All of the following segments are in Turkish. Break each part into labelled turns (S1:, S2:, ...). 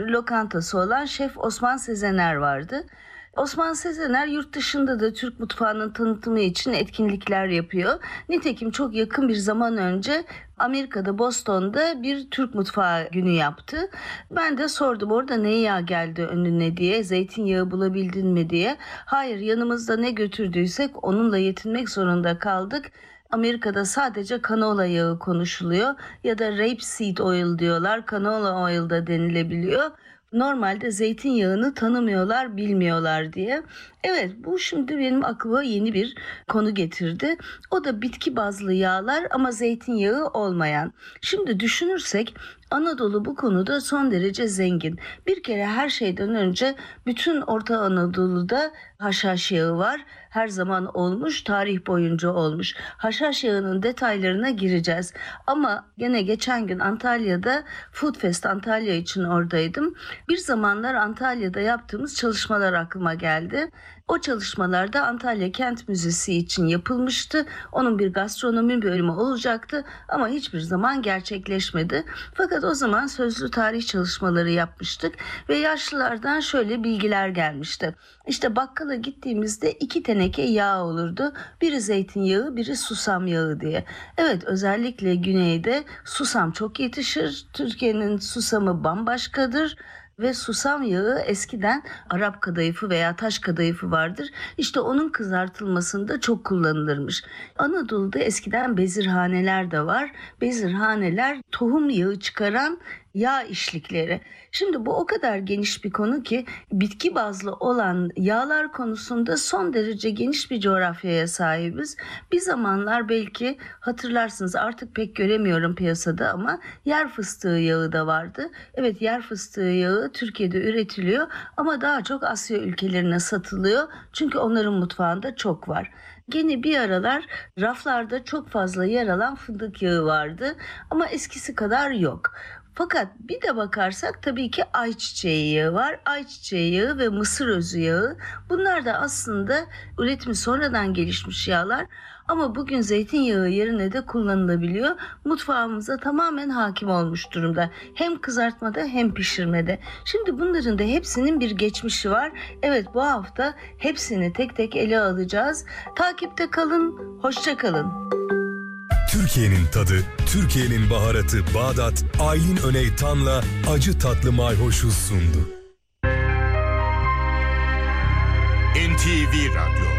S1: lokantası olan Şef Osman Sezener vardı. Osman Sezener yurt dışında da Türk mutfağının tanıtımı için etkinlikler yapıyor. Nitekim çok yakın bir zaman önce Amerika'da, Boston'da bir Türk mutfağı günü yaptı. Ben de sordum, orada ne yağ geldi önüne diye, zeytinyağı bulabildin mi diye. Hayır, yanımızda ne götürdüysek onunla yetinmek zorunda kaldık. Amerika'da sadece kanola yağı konuşuluyor ya da rapeseed oil diyorlar, canola oil da denilebiliyor. Normalde zeytinyağını tanımıyorlar, bilmiyorlar diye. Evet, bu şimdi benim aklıma yeni bir konu getirdi. O da bitki bazlı yağlar ama zeytinyağı olmayan. Şimdi düşünürsek Anadolu bu konuda son derece zengin. Bir kere her şeyden önce bütün Orta Anadolu'da haşhaş yağı var. Her zaman olmuş, tarih boyunca olmuş. Haşhaş yağının detaylarına gireceğiz. Ama gene geçen gün Antalya'da Food Fest Antalya için oradaydım. Bir zamanlar Antalya'da yaptığımız çalışmalar aklıma geldi. O çalışmalarda Antalya Kent Müzesi için yapılmıştı. Onun bir gastronomi bölümü olacaktı ama hiçbir zaman gerçekleşmedi. Fakat o zaman sözlü tarih çalışmaları yapmıştık ve yaşlılardan şöyle bilgiler gelmişti. İşte bakkala gittiğimizde 2 teneke yağ olurdu. Biri zeytinyağı, biri susam yağı diye. Evet, özellikle güneyde susam çok yetişir. Türkiye'nin susamı bambaşkadır. Ve susam yağı eskiden Arap kadayıfı veya taş kadayıfı vardır. İşte onun kızartılmasında çok kullanılırmış. Anadolu'da eskiden bezirhaneler de var. Bezirhaneler tohum yağı çıkaran yağ işlikleri. Şimdi bu o kadar geniş bir konu ki bitki bazlı olan yağlar konusunda son derece geniş bir coğrafyaya sahibiz. Bir zamanlar belki hatırlarsınız, artık pek göremiyorum piyasada ama yer fıstığı yağı da vardı. Evet, yer fıstığı yağı Türkiye'de üretiliyor ama daha çok Asya ülkelerine satılıyor. Çünkü onların mutfağında çok var. Gene bir aralar raflarda çok fazla yer alan fındık yağı vardı ama eskisi kadar yok. Fakat bir de bakarsak tabii ki ayçiçeği yağı var. Ayçiçeği yağı ve mısır özü yağı. Bunlar da aslında üretimi sonradan gelişmiş yağlar. Ama bugün zeytinyağı yerine de kullanılabiliyor. Mutfağımıza tamamen hakim olmuş durumda. Hem kızartmada hem pişirmede. Şimdi bunların da hepsinin bir geçmişi var. Evet, bu hafta hepsini tek tek ele alacağız. Takipte kalın, hoşça kalın.
S2: Türkiye'nin tadı, Türkiye'nin baharatı Bağdat, Aylin Öneytan'la acı tatlı mayhoşu sundu.
S3: NTV Radyo.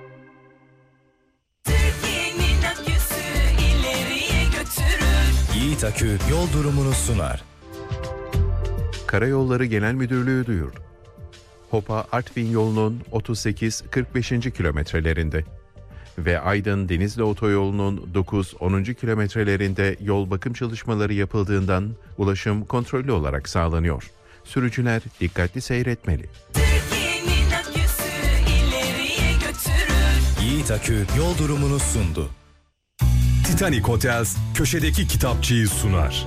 S4: Türkiye'nin aküsü ileriye götürür.
S2: Yiğit Akü yol durumunu sunar.
S5: Karayolları Genel Müdürlüğü duyurdu. Hopa-Artvin yolunun 38-45. kilometrelerinde ve Aydın-Denizli otoyolunun 9-10. kilometrelerinde yol bakım çalışmaları yapıldığından ulaşım kontrollü olarak sağlanıyor. Sürücüler dikkatli seyretmeli.
S4: Türkiye'nin aküsü ileriye götürür.
S2: Yiğit Akü yol durumunu sundu. Titanic Hotels köşedeki kitapçıyı sunar.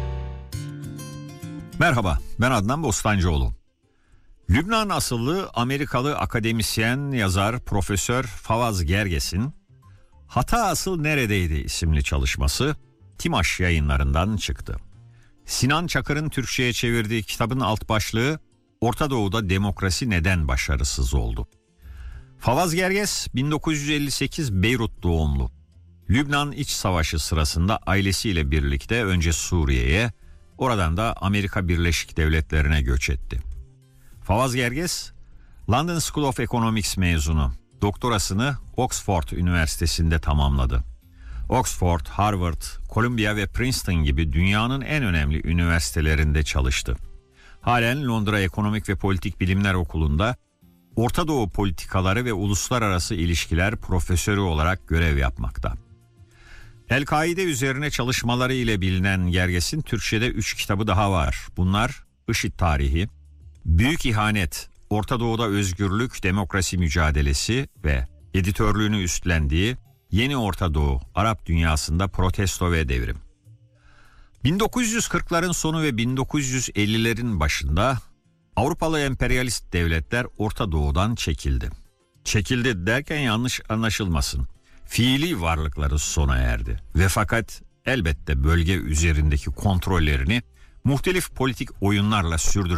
S6: Merhaba, ben Adnan Bostancıoğlu. Lübnan asıllı Amerikalı akademisyen, yazar, profesör Favaz Gerges'in Hata Asıl Neredeydi isimli çalışması Timaş Yayınları'ndan çıktı. Sinan Çakır'ın Türkçe'ye çevirdiği kitabın alt başlığı Orta Doğu'da demokrasi neden başarısız oldu? Favaz Gerges 1958 Beyrut doğumlu. Lübnan İç Savaşı sırasında ailesiyle birlikte önce Suriye'ye, oradan da Amerika Birleşik Devletleri'ne göç etti. Favaz Gerges, London School of Economics mezunu. Doktorasını Oxford Üniversitesi'nde tamamladı. Oxford, Harvard, Columbia ve Princeton gibi dünyanın en önemli üniversitelerinde çalıştı. Halen Londra Ekonomik ve Politik Bilimler Okulu'nda Orta Doğu politikaları ve uluslararası ilişkiler profesörü olarak görev yapmakta. El-Kaide üzerine çalışmaları ile bilinen Gerges'in Türkçe'de 3 kitabı daha var. Bunlar IŞİD Tarihi, Büyük İhanet, Orta Doğu'da Özgürlük, Demokrasi Mücadelesi ve editörlüğünü üstlendiği Yeni Orta Doğu, Arap Dünyasında Protesto ve Devrim. 1940'ların sonu ve 1950'lerin başında Avrupalı emperyalist devletler Orta Doğu'dan çekildi. Çekildi derken yanlış anlaşılmasın. Fiili varlıkları sona erdi ve fakat elbette bölge üzerindeki kontrollerini muhtelif politik oyunlarla sürdürmektedir.